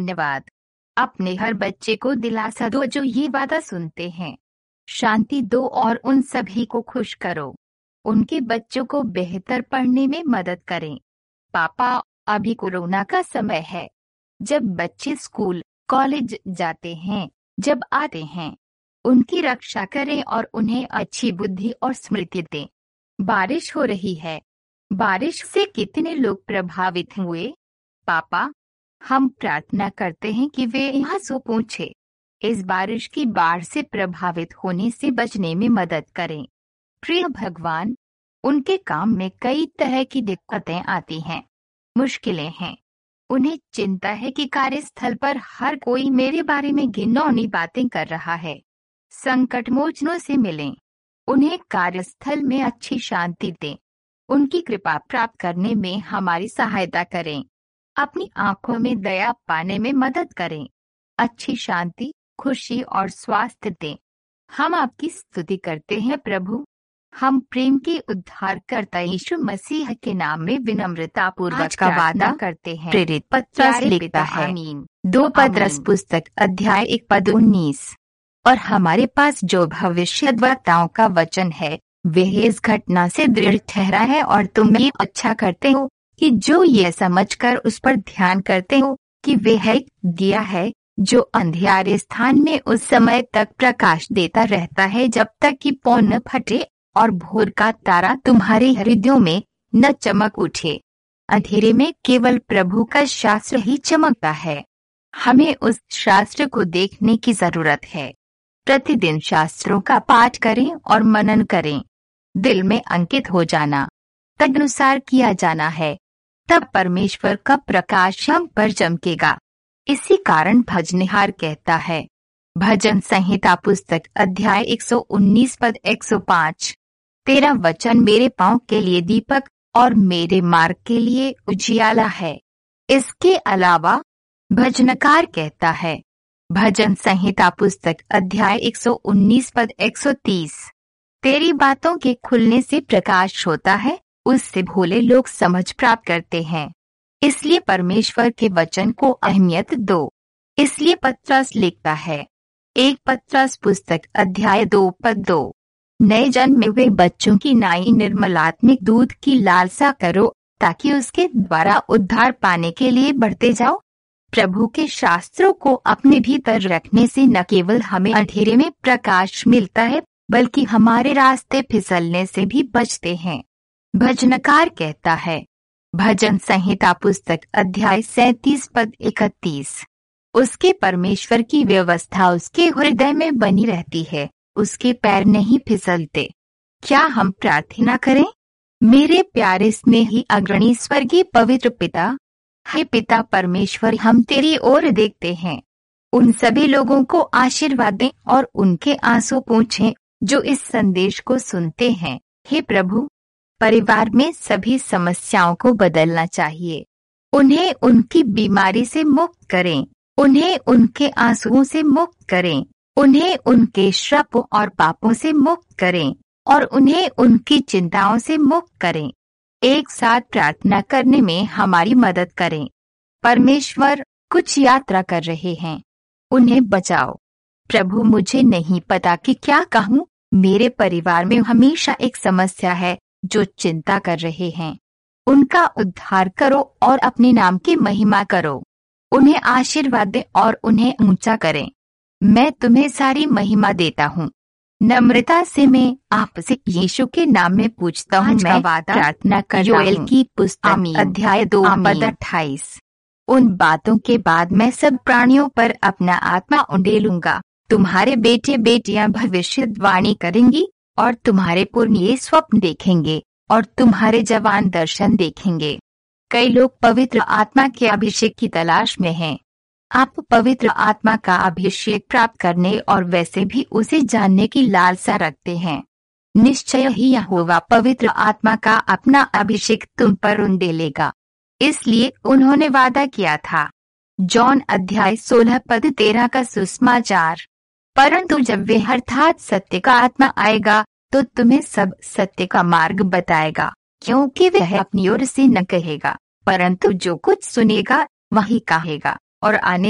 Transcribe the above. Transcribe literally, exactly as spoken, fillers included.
धन्यवाद। अपने हर बच्चे को दिलासा दो जो ये वादा सुनते हैं। शांति दो और उन सभी को खुश करो। उनके बच्चों को बेहतर पढ़ने में मदद करें। पापा, अभी कोरोना का समय है। जब बच्चे स्कूल कॉलेज जाते हैं, जब आते हैं, उनकी रक्षा करें और उन्हें अच्छी बुद्धि और स्मृति दें। बारिश हो रही है। बारिश से कितने लोग प्रभावित हुए? पापा, हम प्रार्थना करते हैं कि वे यहाँ सो पूछे इस बारिश की बाढ़ से प्रभावित होने से बचने में मदद करें। प्रिय भगवान, उनके काम में कई तरह की दिक्कतें आती हैं, मुश्किलें हैं। उन्हें चिंता है कि कार्यस्थल पर हर कोई मेरे बारे में घिनौनी बातें कर रहा है। संकट मोचनों से मिलें। उन्हें कार्यस्थल में अच्छी शांति दें। उनकी कृपा प्राप्त करने में हमारी सहायता करें। अपनी आंखों में दया पाने में मदद करें। अच्छी शांति, खुशी और स्वास्थ्य दें। हम आपकी स्तुति करते हैं प्रभु। हम प्रेम के उद्धारकर्ता यीशु मसीह के नाम में विनम्रता पूर्वक का वादा करते हैं। प्रेरित पत्रस लिखता है, दो पत्रस पुस्तक अध्याय एक पद उन्नीस। और हमारे पास जो भविष्यद्वक्ताओं का वचन है, वह इस घटना से दृढ़ ठहरा है और तुम ये अच्छा करते हो कि जो ये समझकर उस पर ध्यान करते हो कि वह एक दिया है जो अंधियारे स्थान में उस समय तक प्रकाश देता रहता है जब तक कि पौ न फटे और भोर का तारा तुम्हारे हृदयों में न चमक उठे। अंधेरे में केवल प्रभु का शास्त्र ही चमकता है। हमें उस शास्त्र को देखने की जरूरत है। प्रतिदिन शास्त्रों का पाठ करें और मनन करें। दिल में अंकित हो जाना, तदनुसार किया जाना है। तब परमेश्वर का प्रकाश हम पर चमकेगा। इसी कारण भजनिहार कहता है, भजन संहिता पुस्तक अध्याय एक सौ उन्नीस पद एक सौ पाँच, तेरा वचन मेरे पांव के लिए दीपक और मेरे मार्ग के लिए उजियाला है। इसके अलावा भजनकार कहता है, भजन संहिता पुस्तक अध्याय एक सौ उन्नीस पद एक सौ तीस, तेरी बातों के खुलने से प्रकाश होता है, उससे भोले लोग समझ प्राप्त करते हैं। इसलिए परमेश्वर के वचन को अहमियत दो। इसलिए पत्रस लिखता है, एक पत्रस पुस्तक अध्याय दो पद दो, नए जन्मे हुए बच्चों की नाई निर्मलात्मिक दूध की लालसा करो ताकि उसके द्वारा उद्धार पाने के लिए बढ़ते जाओ। प्रभु के शास्त्रों को अपने भीतर रखने से न केवल हमें अंधेरे में प्रकाश मिलता है, बल्कि हमारे रास्ते फिसलने से भी बचते हैं। भजनकार कहता है, भजन संहिता पुस्तक अध्याय सैंतीस पद इकतीस, उसके परमेश्वर की व्यवस्था उसके हृदय में बनी रहती है, उसके पैर नहीं फिसलते। क्या हम प्रार्थना करें? मेरे प्यारे स्नेही अग्रणी स्वर्गीय पवित्र पिता, हे पिता परमेश्वर, हम तेरी ओर देखते हैं। उन सभी लोगों को आशीर्वाद दें और उनके आंसू पोंछें जो इस संदेश को सुनते हैं। हे प्रभु, परिवार में सभी समस्याओं को बदलना चाहिए। उन्हें उनकी बीमारी से मुक्त करें। उन्हें उनके आंसुओं से मुक्त करें। उन्हें उनके श्रापों और पापों से मुक्त करें और उन्हें उनकी चिंताओं से मुक्त करें। एक साथ प्रार्थना करने में हमारी मदद करें। परमेश्वर, कुछ यात्रा कर रहे हैं, उन्हें बचाओ। प्रभु, मुझे नहीं पता कि क्या कहूँ। मेरे परिवार में हमेशा एक समस्या है जो चिंता कर रहे हैं। उनका उद्धार करो और अपने नाम की महिमा करो। उन्हें आशीर्वाद दें और उन्हें ऊंचा करें। मैं तुम्हें सारी महिमा देता हूँ। नम्रता से मैं आपसे यीशु के नाम में पूछता हूँ। मैं प्रार्थना कर योएल की पुस्तक अध्याय दो पद अट्ठाईस, उन बातों के बाद मैं सब प्राणियों पर अपना आत्मा उंडेलूंगा। तुम्हारे बेटे बेटियां भविष्यवाणी करेंगी और तुम्हारे पुरनिये स्वप्न देखेंगे और तुम्हारे जवान दर्शन देखेंगे। कई लोग पवित्र आत्मा के अभिषेक की तलाश में हैं। आप पवित्र आत्मा का अभिषेक प्राप्त करने और वैसे भी उसे जानने की लालसा रखते हैं। निश्चय ही यहोवा पवित्र आत्मा का अपना अभिषेक तुम पर उंडेलेगा। इसलिए उन्होंने वादा किया था। जॉन अध्याय सोलह पद तेरह का सुसमाचार, परंतु जब वे अर्थात सत्य का आत्मा आएगा तो तुम्हें सब सत्य का मार्ग बताएगा, क्योंकि वह अपनी ओर से न कहेगा, परंतु जो कुछ सुनेगा वही कहेगा और आने